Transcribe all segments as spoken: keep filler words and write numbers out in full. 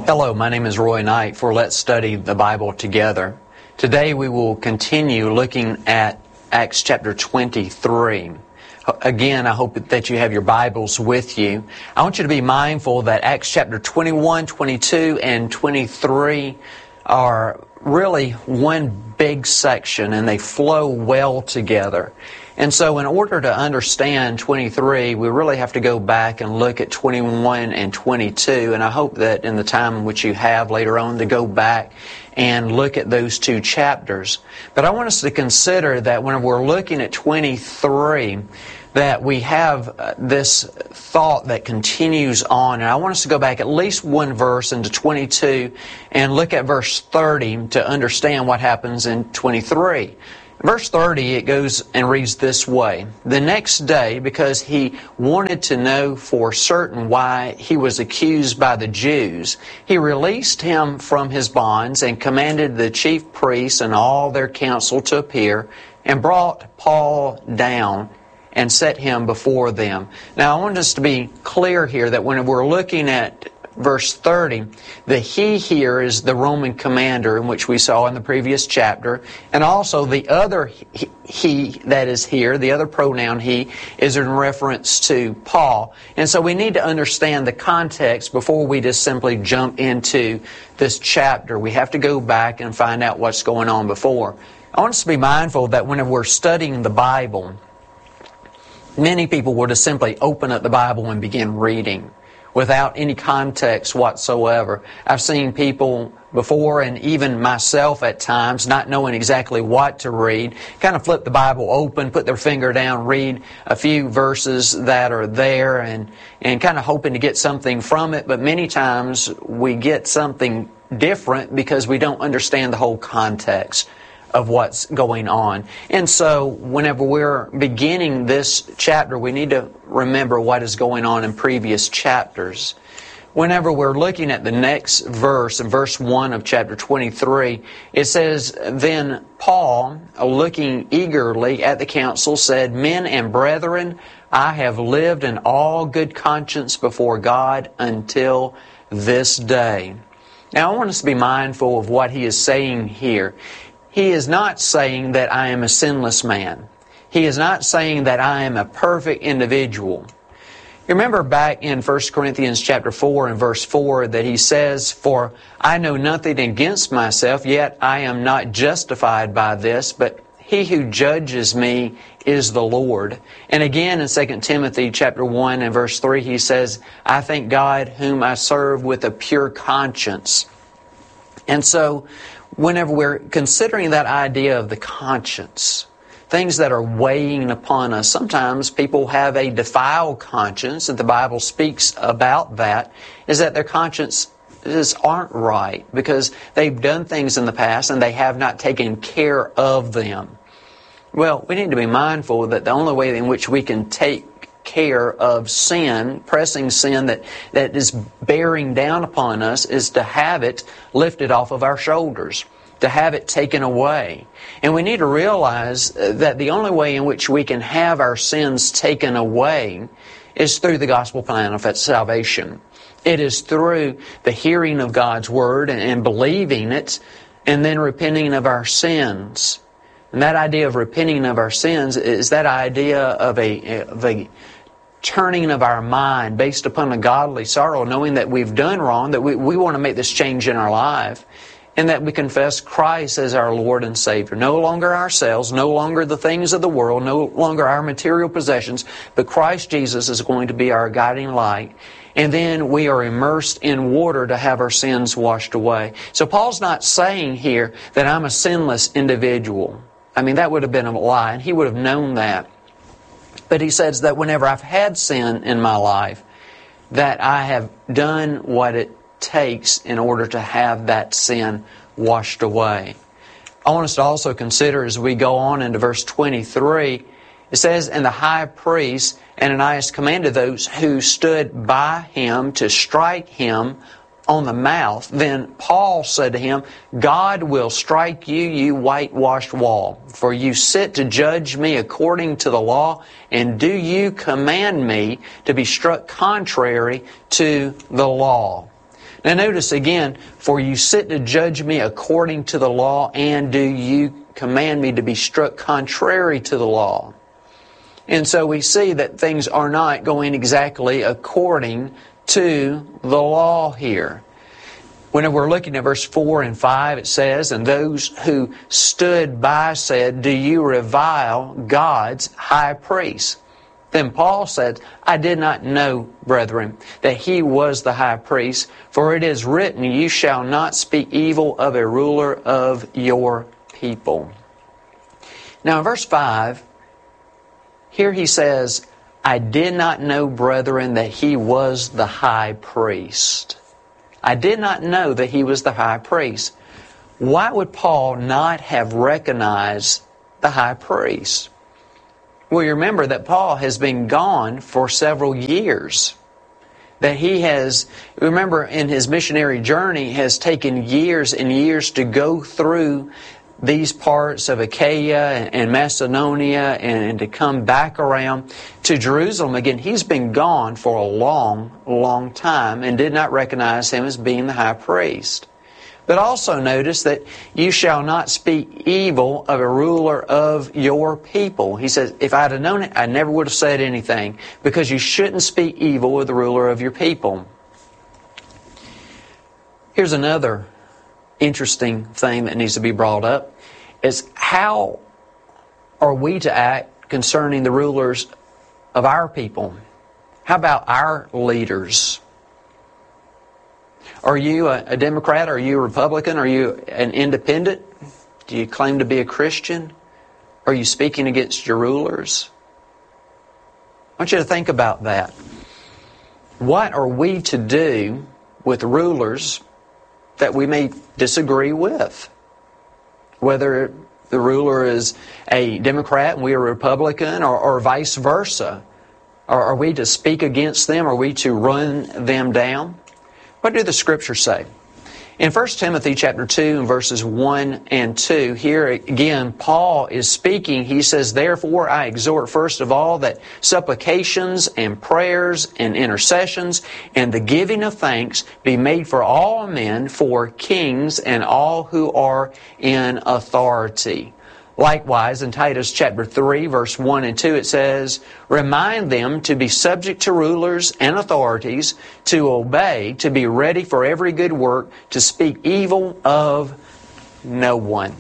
Hello, my name is Roy Knight for Let's Study the Bible Together. Today we will continue looking at Acts chapter twenty-three. Again, I hope that you have your Bibles with you. I want you to be mindful that Acts chapter twenty-one, twenty-two, and twenty-three are really one big section and they flow well together. And so in order to understand twenty-three, we really have to go back and look at twenty-one and twenty-two. And I hope that in the time in which you have later on to go back and look at those two chapters. But I want us to consider that when we're looking at twenty-three, that we have this thought that continues on. And I want us to go back at least one verse into twenty-two and look at verse thirty to understand what happens in twenty-three. Verse thirty, it goes and reads this way. The next day, because he wanted to know for certain why he was accused by the Jews, he released him from his bonds and commanded the chief priests and all their council to appear and brought Paul down and set him before them. Now, I want us to be clear here that when we're looking at verse thirty, the he here is the Roman commander in which we saw in the previous chapter, and also the other he, he that is here, the other pronoun he, is in reference to Paul. And so we need to understand the context before we just simply jump into this chapter. We have to go back and find out what's going on before. I want us to be mindful that whenever we're studying the Bible, many people will just simply open up the Bible and begin reading without any context whatsoever. I've seen people before, and even myself at times, not knowing exactly what to read, kind of flip the Bible open, put their finger down, read a few verses that are there, and, and kind of hoping to get something from it. But many times we get something different because we don't understand the whole context of what's going on. And so whenever we're beginning this chapter, we need to remember what is going on in previous chapters. Whenever we're looking at the next verse, in verse one of chapter twenty-three, it says, Then Paul, looking eagerly at the council, said, Men and brethren, I have lived in all good conscience before God until this day. Now I want us to be mindful of what he is saying here. He is not saying that I am a sinless man. He is not saying that I am a perfect individual. You remember back in First Corinthians chapter four and verse four that he says, For I know nothing against myself, yet I am not justified by this, but he who judges me is the Lord. And again in Second Timothy chapter one and verse three he says, I thank God whom I serve with a pure conscience. And so whenever we're considering that idea of the conscience, things that are weighing upon us, sometimes people have a defiled conscience, and the Bible speaks about that, is that their consciences aren't right because they've done things in the past and they have not taken care of them. Well, we need to be mindful that the only way in which we can take care of sin, pressing sin that, that is bearing down upon us, is to have it lifted off of our shoulders, to have it taken away. And we need to realize that the only way in which we can have our sins taken away is through the gospel plan of salvation. It is through the hearing of God's Word and, and believing it, and then repenting of our sins. And that idea of repenting of our sins is that idea of a, of a turning of our mind based upon a godly sorrow, knowing that we've done wrong, that we, we want to make this change in our life, and that we confess Christ as our Lord and Savior. No longer ourselves, no longer the things of the world, no longer our material possessions, but Christ Jesus is going to be our guiding light. And then we are immersed in water to have our sins washed away. So Paul's not saying here that I'm a sinless individual. I mean, that would have been a lie, and he would have known that. But he says that whenever I've had sin in my life, that I have done what it takes in order to have that sin washed away. I want us to also consider as we go on into verse twenty-three, it says, And the high priest Ananias commanded those who stood by him to strike him on the mouth. Then Paul said to him, God will strike you, you whitewashed wall. For you sit to judge me according to the law, and do you command me to be struck contrary to the law? Now notice again, for you sit to judge me according to the law, and do you command me to be struck contrary to the law? And so we see that things are not going exactly according to the law here. Whenever we're looking at verse four and five, it says, and those who stood by said, do you revile God's high priest? Then Paul said, I did not know, brethren, that he was the high priest, for it is written, you shall not speak evil of a ruler of your people. Now in verse five, here he says, I did not know, brethren, that he was the high priest. I did not know that he was the high priest. Why would Paul not have recognized the high priest? Well, you remember that Paul has been gone for several years. That he has, remember in his missionary journey, has taken years and years to go through these parts of Achaia and Macedonia and to come back around to Jerusalem again. He's been gone for a long, long time and did not recognize him as being the high priest. But also notice that you shall not speak evil of a ruler of your people. He says, if I'd have known it, I never would have said anything, because you shouldn't speak evil of the ruler of your people. Here's another interesting thing that needs to be brought up, is how are we to act concerning the rulers of our people? How about our leaders? Are you a, a Democrat? Are you a Republican? Are you an independent? Do you claim to be a Christian? Are you speaking against your rulers? I want you to think about that. What are we to do with rulers that we may disagree with? Whether the ruler is a Democrat and we are a Republican, or, or vice versa. Are, are we to speak against them? Are we to run them down? What do the Scriptures say? In First Timothy chapter two and verses one and two, here again, Paul is speaking. He says, therefore I exhort first of all that supplications and prayers and intercessions and the giving of thanks be made for all men, for kings and all who are in authority. Likewise, in Titus chapter three, verse one and two, it says, remind them to be subject to rulers and authorities, to obey, to be ready for every good work, to speak evil of no one.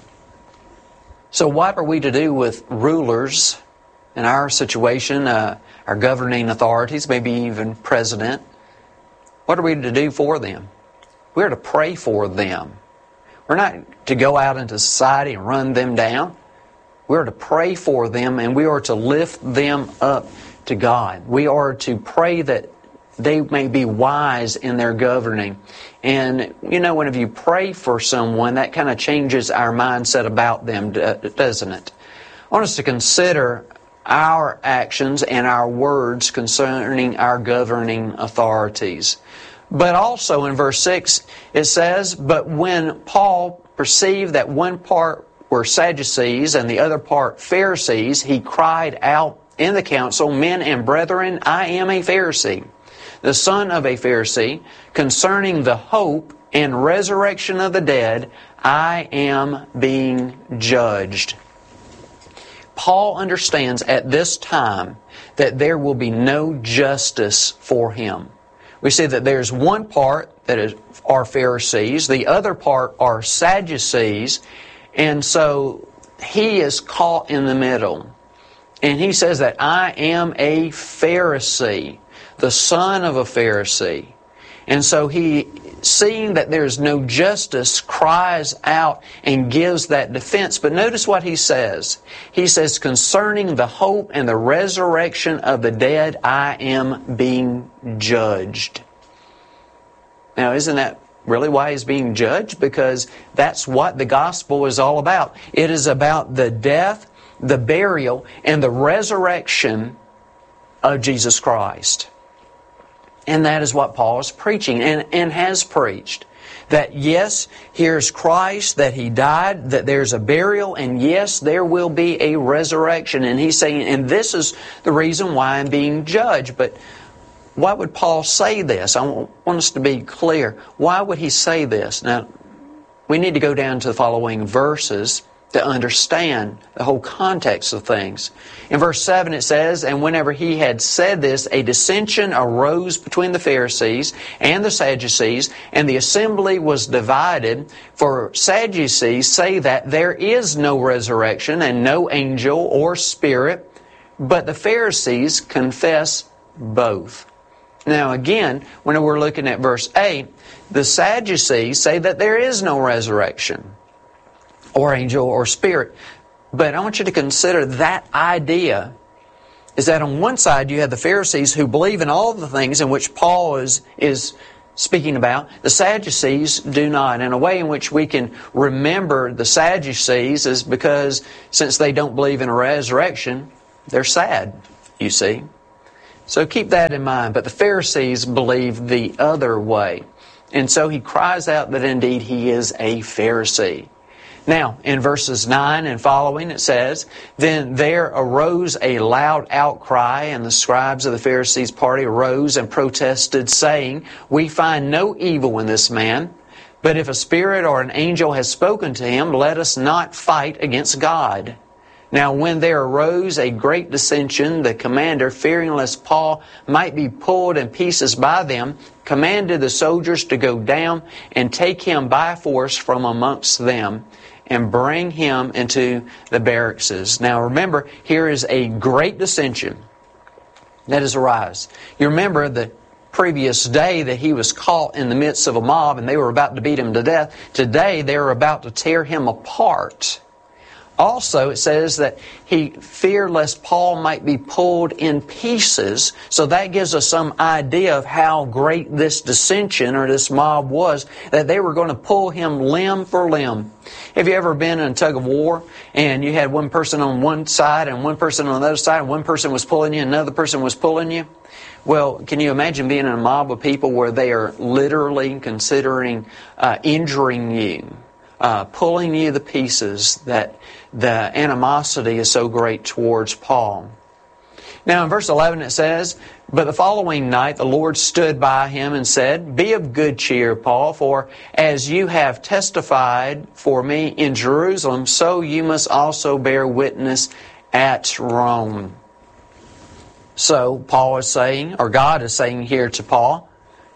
So what are we to do with rulers in our situation, uh, our governing authorities, maybe even president? What are we to do for them? We're to pray for them. We're not to go out into society and run them down. We're to pray for them, and we are to lift them up to God. We are to pray that they may be wise in their governing. And, you know, whenever you pray for someone, that kind of changes our mindset about them, doesn't it? I want us to consider our actions and our words concerning our governing authorities. But also in verse six, it says, but when Paul perceived that one part were Sadducees and the other part Pharisees, he cried out in the council, men and brethren, I am a Pharisee, the son of a Pharisee. Concerning the hope and resurrection of the dead, I am being judged. Paul understands at this time that there will be no justice for him. We see that there's one part that is, are Pharisees, the other part are Sadducees, and so he is caught in the middle. And he says that I am a Pharisee, the son of a Pharisee. And so he, seeing that there's no justice, cries out and gives that defense. But notice what he says. He says, concerning the hope and the resurrection of the dead, I am being judged. Now, isn't that really why he's being judged? Because that's what the gospel is all about. It is about the death, the burial, and the resurrection of Jesus Christ. And that is what Paul is preaching and, and has preached. That yes, here's Christ, that He died, that there's a burial, and yes, there will be a resurrection. And he's saying, and this is the reason why I'm being judged. But why would Paul say this? I want us to be clear. Why would he say this? Now, we need to go down to the following verses to understand the whole context of things. In verse seven it says, "And whenever he had said this, a dissension arose between the Pharisees and the Sadducees, and the assembly was divided. For Sadducees say that there is no resurrection and no angel or spirit, but the Pharisees confess both." Now again, when we're looking at verse eight, the Sadducees say that there is no resurrection or angel or spirit. But I want you to consider that idea is that on one side you have the Pharisees who believe in all the things in which Paul is, is speaking about. The Sadducees do not. And a way in which we can remember the Sadducees is because since they don't believe in a resurrection, they're sad, you see. So keep that in mind. But the Pharisees believe the other way. And so he cries out that indeed he is a Pharisee. Now, in verses nine and following it says, "Then there arose a loud outcry, and the scribes of the Pharisees' party arose and protested, saying, 'We find no evil in this man, but if a spirit or an angel has spoken to him, let us not fight against God.' Now when there arose a great dissension, the commander, fearing lest Paul might be pulled in pieces by them, commanded the soldiers to go down and take him by force from amongst them, and bring him into the barracks." Now remember, here is a great dissension that has arisen. You remember the previous day that he was caught in the midst of a mob and they were about to beat him to death. Today they are about to tear him apart. Also, it says that he feared lest Paul might be pulled in pieces. So that gives us some idea of how great this dissension or this mob was, that they were going to pull him limb for limb. Have you ever been in a tug of war and you had one person on one side and one person on the other side, and one person was pulling you and another person was pulling you? Well, can you imagine being in a mob of people where they are literally considering uh, injuring you? Uh, pulling you to pieces, that the animosity is so great towards Paul. Now in verse eleven it says, "But the following night the Lord stood by him and said, 'Be of good cheer, Paul, for as you have testified for me in Jerusalem, so you must also bear witness at Rome.'" So Paul is saying, or God is saying here to Paul,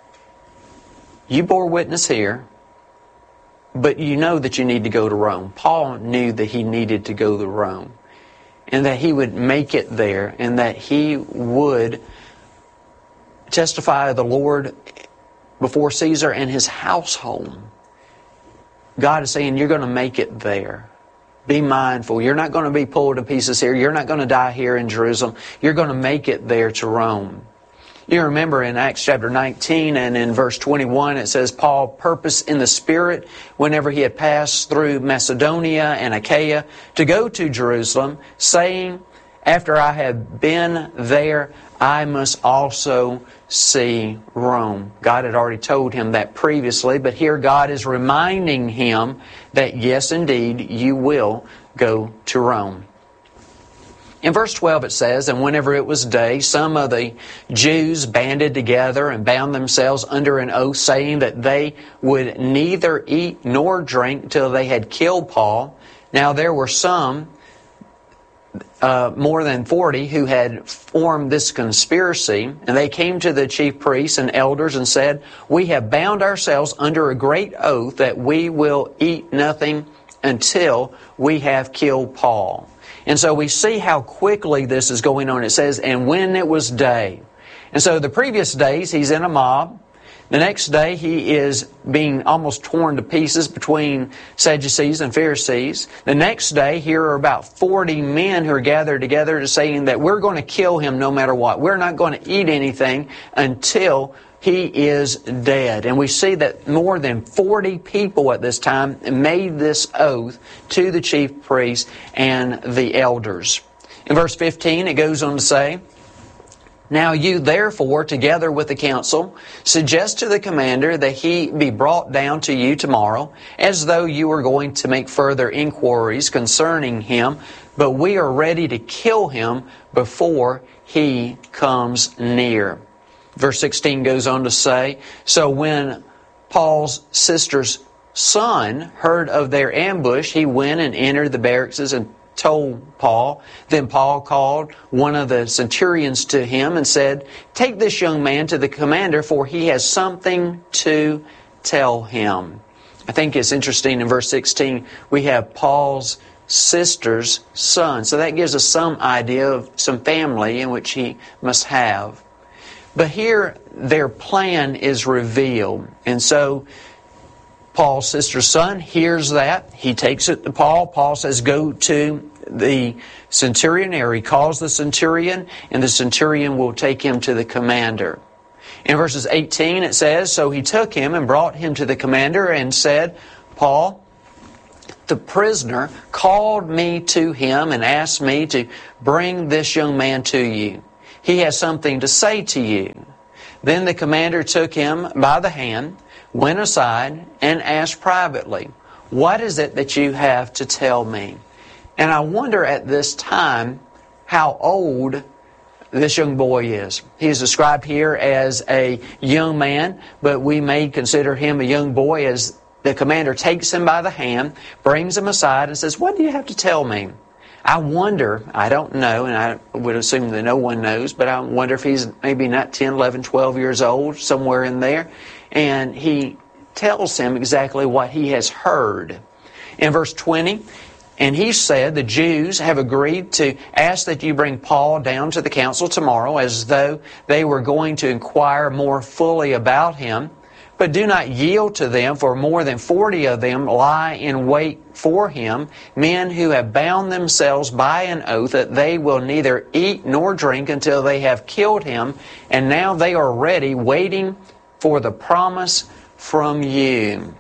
you bore witness here, but you know that you need to go to Rome. Paul knew that he needed to go to Rome, and that he would make it there, and that he would testify of the Lord before Caesar and his household. God is saying, you're going to make it there. Be mindful. You're not going to be pulled to pieces here. You're not going to die here in Jerusalem. You're going to make it there to Rome. You remember in Acts chapter nineteen and in verse twenty-one it says, "Paul purposed in the Spirit, whenever he had passed through Macedonia and Achaia, to go to Jerusalem, saying, 'After I have been there, I must also see Rome.'" God had already told him that previously, but here God is reminding him that yes, indeed, you will go to Rome. In verse twelve it says, "And whenever it was day, some of the Jews banded together and bound themselves under an oath, saying that they would neither eat nor drink till they had killed Paul. Now there were some, uh, more than forty, who had formed this conspiracy, and they came to the chief priests and elders and said, 'We have bound ourselves under a great oath that we will eat nothing until we have killed Paul.'" And so we see how quickly this is going on. It says, "And when it was day." And so the previous days, he's in a mob. The next day, he is being almost torn to pieces between Sadducees and Pharisees. The next day, here are about forty men who are gathered together to saying that we're going to kill him no matter what. We're not going to eat anything until he is dead. And we see that more than forty people at this time made this oath to the chief priests and the elders. In verse fifteen, it goes on to say, "Now you therefore, together with the council, suggest to the commander that he be brought down to you tomorrow, as though you were going to make further inquiries concerning him, but we are ready to kill him before he comes near." Verse sixteen goes on to say, so when Paul's sister's son heard of their ambush, he went and entered the barracks and told Paul. Then Paul called one of the centurions to him and said, take this young man to the commander, for he has something to tell him. I think it's interesting in verse sixteen, we have Paul's sister's son. So that gives us some idea of some family in which he must have. But here their plan is revealed. And so Paul's sister's son hears that. He takes it to Paul. Paul says, go to the centurion, or he calls the centurion, and the centurion will take him to the commander. In verses eighteen it says, so he took him and brought him to the commander and said, Paul, the prisoner called me to him and asked me to bring this young man to you. He has something to say to you. Then the commander took him by the hand, went aside, and asked privately, what is it that you have to tell me? And I wonder at this time how old this young boy is. He is described here as a young man, but we may consider him a young boy as the commander takes him by the hand, brings him aside, and says, what do you have to tell me? I wonder, I don't know, and I would assume that no one knows, but I wonder if he's maybe not ten, eleven, twelve years old, somewhere in there. And he tells him exactly what he has heard. In verse twenty, and he said, the Jews have agreed to ask that you bring Paul down to the council tomorrow, as though they were going to inquire more fully about him. But do not yield to them, for more than forty of them lie in wait for him, men who have bound themselves by an oath that they will neither eat nor drink until they have killed him, and now they are ready, waiting for the promise from you.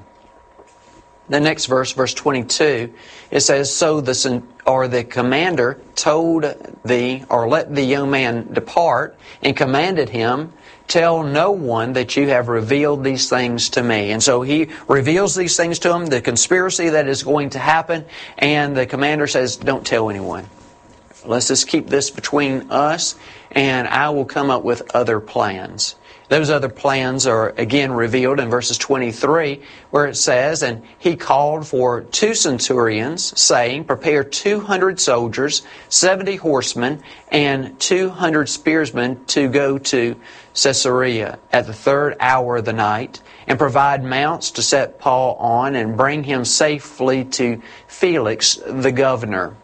The next verse, verse twenty-two, it says, so the or the commander told the, or let the young man depart, and commanded him, tell no one that you have revealed these things to me. And so he reveals these things to him, the conspiracy that is going to happen, and the commander says, don't tell anyone. Let's just keep this between us, and I will come up with other plans. Those other plans are again revealed in verses twenty-three, where it says, and he called for two centurions, saying, prepare two hundred soldiers, seventy horsemen, and two hundred spearsmen to go to Caesarea at the third hour of the night, and provide mounts to set Paul on, and bring him safely to Felix the governor.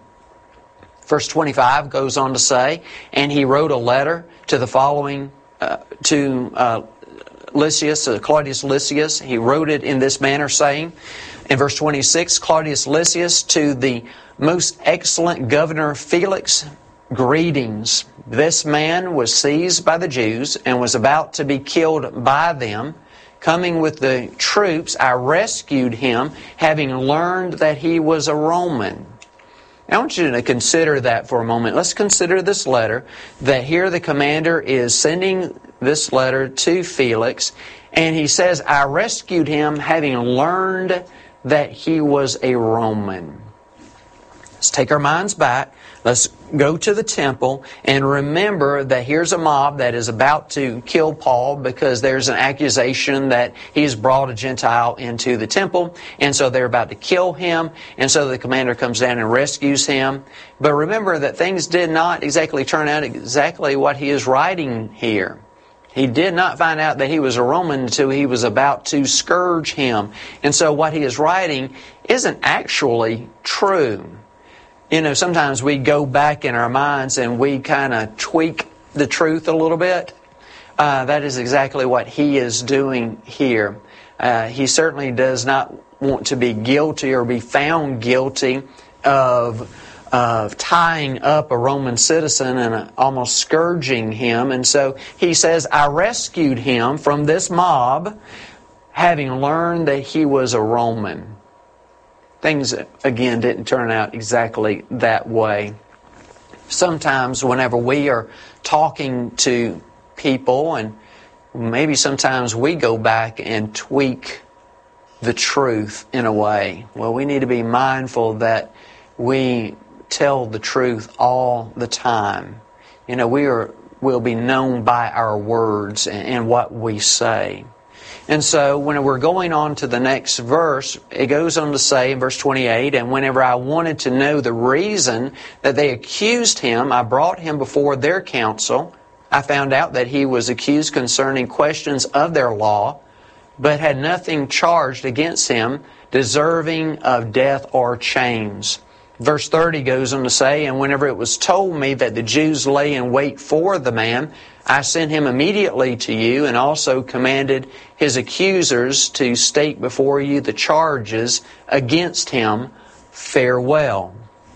Verse twenty-five goes on to say, and he wrote a letter to the following Uh, to uh, Lysias, uh, Claudius Lysias. He wrote it in this manner, saying, in verse twenty-six, Claudius Lysias, to the most excellent governor Felix, greetings. This man was seized by the Jews and was about to be killed by them. Coming with the troops, I rescued him, having learned that he was a Roman. I want you to consider that for a moment. Let's consider this letter, that here the commander is sending this letter to Felix, and he says, I rescued him having learned that he was a Roman. Let's take our minds back. Let's go to the temple and remember that here's a mob that is about to kill Paul because there's an accusation that he's brought a Gentile into the temple, and so they're about to kill him, and so the commander comes down and rescues him. But remember that things did not exactly turn out exactly what he is writing here. He did not find out that he was a Roman until he was about to scourge him. And so what he is writing isn't actually true. You know, sometimes we go back in our minds and we kind of tweak the truth a little bit. Uh, that is exactly what he is doing here. Uh, he certainly does not want to be guilty or be found guilty of of tying up a Roman citizen and uh, almost scourging him. And so he says, I rescued him from this mob, having learned that he was a Roman. Things, again, didn't turn out exactly that way. Sometimes whenever we are talking to people, and maybe sometimes we go back and tweak the truth in a way. Well, we need to be mindful that we tell the truth all the time. You know, we are will be known by our words and what we say. And so when we're going on to the next verse, it goes on to say in verse twenty-eight, and whenever I wanted to know the reason that they accused him, I brought him before their council. I found out that he was accused concerning questions of their law, but had nothing charged against him deserving of death or chains. Verse thirty goes on to say, and whenever it was told me that the Jews lay in wait for the man, I sent him immediately to you, and also commanded his accusers to state before you the charges against him. Farewell.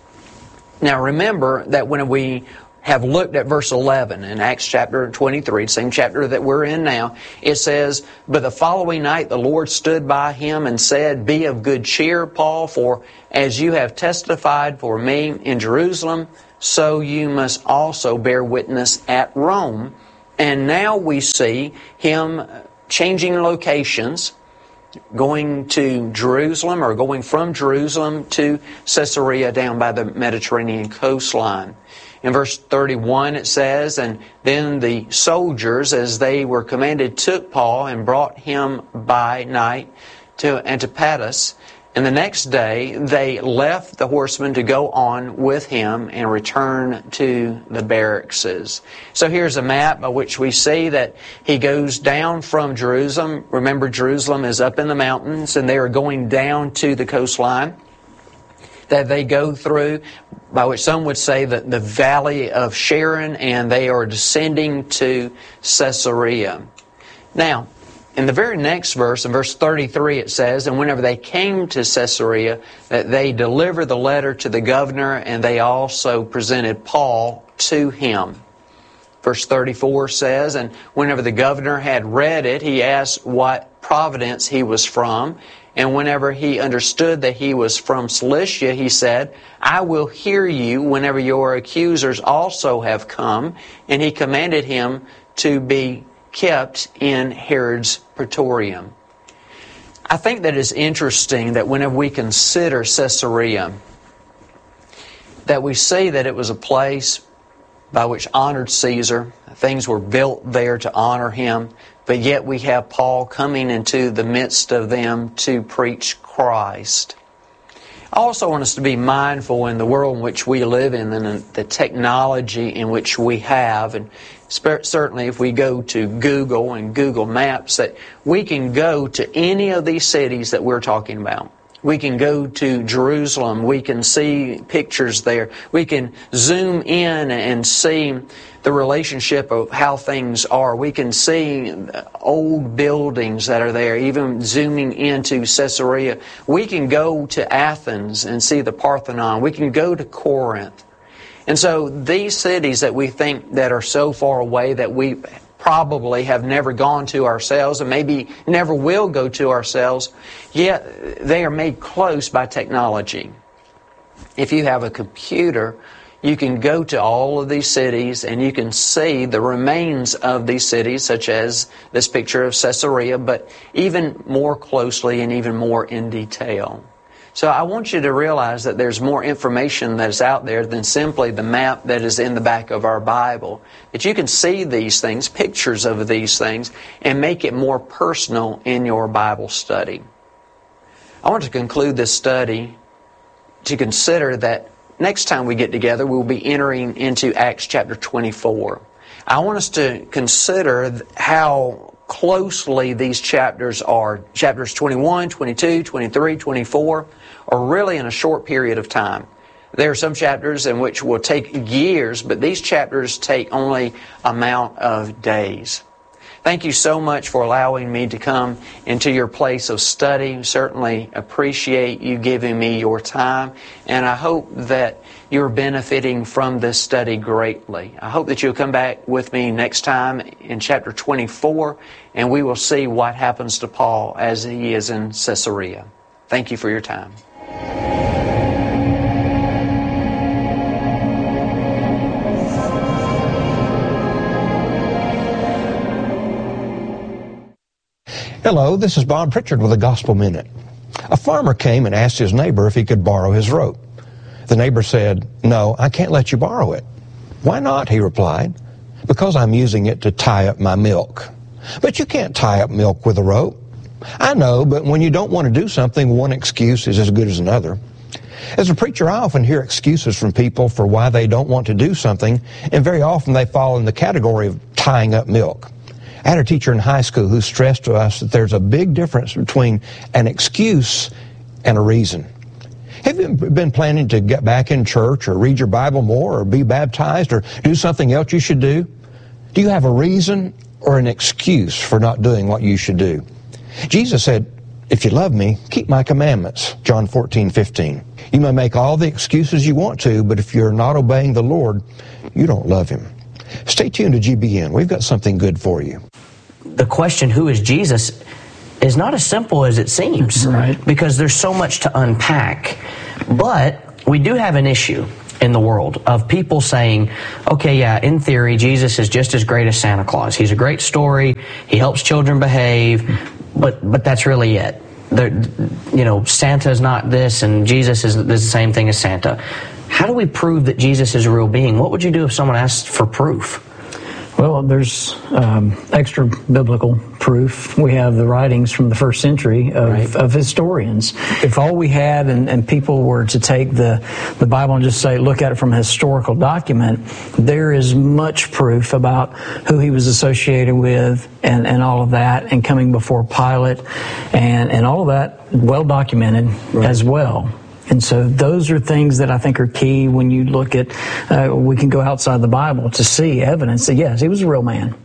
Now remember that when we have looked at verse eleven in Acts chapter twenty-three, same chapter that we're in now, it says, but the following night the Lord stood by him and said, be of good cheer, Paul, for as you have testified for me in Jerusalem, so you must also bear witness at Rome. And now we see him changing locations, going to Jerusalem or going from Jerusalem to Caesarea down by the Mediterranean coastline. In verse thirty-one it says, and then the soldiers, as they were commanded, took Paul and brought him by night to Antipatus. And the next day they left the horsemen to go on with him and return to the barracks. So here's a map by which we see that he goes down from Jerusalem. Remember, Jerusalem is up in the mountains, and they are going down to the coastline that they go through, by which some would say that the valley of Sharon, and they are descending to Caesarea. Now, in the very next verse, in verse thirty-three, it says, and whenever they came to Caesarea, that they delivered the letter to the governor, and they also presented Paul to him. Verse thirty-four says, and whenever the governor had read it, he asked what province he was from. And whenever he understood that he was from Cilicia, he said, I will hear you whenever your accusers also have come. And he commanded him to be kept in Herod's praetorium. I think that it's interesting that whenever we consider Caesarea, that we see that it was a place by which honored Caesar. Things were built there to honor him. But yet we have Paul coming into the midst of them to preach Christ. I also want us to be mindful in the world in which we live in and the technology in which we have. And certainly if we go to Google and Google Maps, that we can go to any of these cities that we're talking about. We can go to Jerusalem. We can see pictures there. We can zoom in and see the relationship of how things are. We can see old buildings that are there, even zooming into Caesarea. We can go to Athens and see the Parthenon. We can go to Corinth. And so these cities that we think that are so far away that we probably have never gone to ourselves and maybe never will go to ourselves, yet they are made close by technology. If you have a computer, you can go to all of these cities and you can see the remains of these cities, such as this picture of Caesarea, but even more closely and even more in detail. So I want you to realize that there's more information that is out there than simply the map that is in the back of our Bible. That you can see these things, pictures of these things, and make it more personal in your Bible study. I want to conclude this study to consider that next time we get together, we'll be entering into Acts chapter twenty-four. I want us to consider how closely these chapters are. Chapters twenty-one, twenty-two, twenty-three, twenty-four are really in a short period of time. There are some chapters in which will take years, but these chapters take only amount of days. Thank you so much for allowing me to come into your place of study. Certainly appreciate you giving me your time, and I hope that you're benefiting from this study greatly. I hope that you'll come back with me next time in chapter twenty-four, and we will see what happens to Paul as he is in Caesarea. Thank you for your time. Hello, this is Bob Pritchard with the Gospel Minute. A farmer came and asked his neighbor if he could borrow his rope. The neighbor said, "No, I can't let you borrow it." "Why not?" he replied. because I'm using it to tie up my milk. But you can't tie up milk with a rope. I know, but when you don't want to do something, one excuse is as good as another. As a preacher, I often hear excuses from people for why they don't want to do something, and very often they fall in the category of tying up milk. I had a teacher in high school who stressed to us that there's a big difference between an excuse and a reason. Have you been planning to get back in church or read your Bible more or be baptized or do something else you should do? Do you have a reason or an excuse for not doing what you should do? Jesus said, "If you love me, keep my commandments," John fourteen fifteen. You may make all the excuses you want to, but if you're not obeying the Lord, you don't love Him. Stay tuned to G B N. We've got something good for you. The question, who is Jesus, is not as simple as it seems. Right. Because there's so much to unpack. But we do have an issue in the world of people saying, okay, yeah, in theory, Jesus is just as great as Santa Claus. He's a great story. He helps children behave. But but that's really it. There, you know, Santa's not this, and Jesus is, is the same thing as Santa. How do we prove that Jesus is a real being? What would you do if someone asked for proof? Well, there's um, extra biblical proof. We have the writings from the first century of, right. of historians. If all we had and, and people were to take the, the Bible and just say, look at it from a historical document, there is much proof about who he was associated with and, and all of that, and coming before Pilate, and, and all of that well documented right. as well. And so those are things that I think are key when you look at, uh, we can go outside the Bible to see evidence that, yes, he was a real man.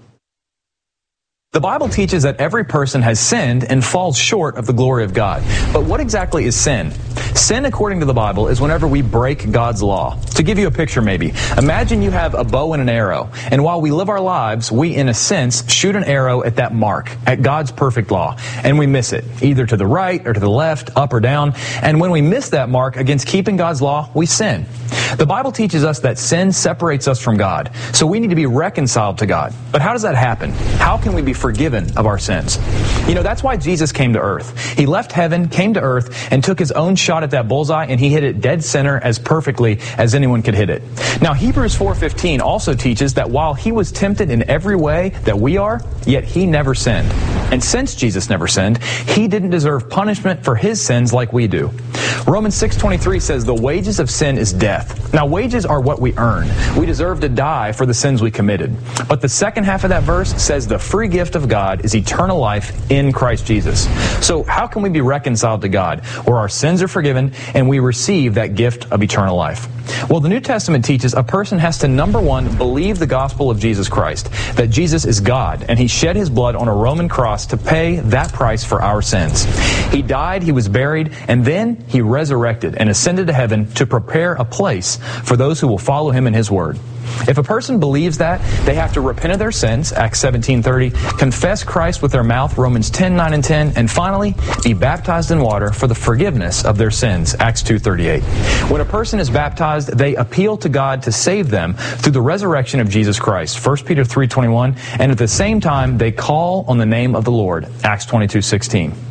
The Bible teaches that every person has sinned and falls short of the glory of God. But what exactly is sin? Sin, according to the Bible, is whenever we break God's law. To give you a picture maybe, imagine you have a bow and an arrow, and while we live our lives, we, in a sense, shoot an arrow at that mark, at God's perfect law, and we miss it, either to the right or to the left, up or down, and when we miss that mark against keeping God's law, we sin. The Bible teaches us that sin separates us from God, so we need to be reconciled to God. But how does that happen? How can we be forgiven of our sins? You know, that's why Jesus came to earth. He left heaven, came to earth, and took his own shot at that bullseye, and he hit it dead center as perfectly as anyone could hit it. Now, Hebrews four fifteen also teaches that while he was tempted in every way that we are, yet he never sinned. And since Jesus never sinned, he didn't deserve punishment for his sins like we do. Romans six twenty-three says the wages of sin is death. Now, wages are what we earn. We deserve to die for the sins we committed. But the second half of that verse says the free gift of God is eternal life in Christ Jesus. So how can we be reconciled to God, where our sins are forgiven and we receive that gift of eternal life? Well, the New Testament teaches a person has to, number one, believe the gospel of Jesus Christ, that Jesus is God, and he shed his blood on a Roman cross to pay that price for our sins. He died, he was buried, and then he resurrected and ascended to heaven to prepare a place for those who will follow him in his word. If a person believes that, they have to repent of their sins, Acts seventeen thirty, confess Christ with their mouth, Romans ten nine and ten, and finally, be baptized in water for the forgiveness of their sins, Acts two thirty-eight. When a person is baptized, they appeal to God to save them through the resurrection of Jesus Christ, First Peter three twenty-one, and at the same time, they call on the name of the Lord, Acts twenty-two sixteen.